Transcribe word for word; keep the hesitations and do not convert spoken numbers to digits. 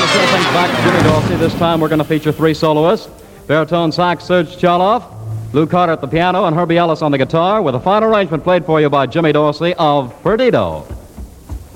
still things back to Jimmy Dorsey. This time we're going to feature three soloists. Baritone sax Serge Chaloff, Lou Carter at the piano, and Herbie Ellis on the guitar, with a final arrangement played for you by Jimmy Dorsey of Perdido.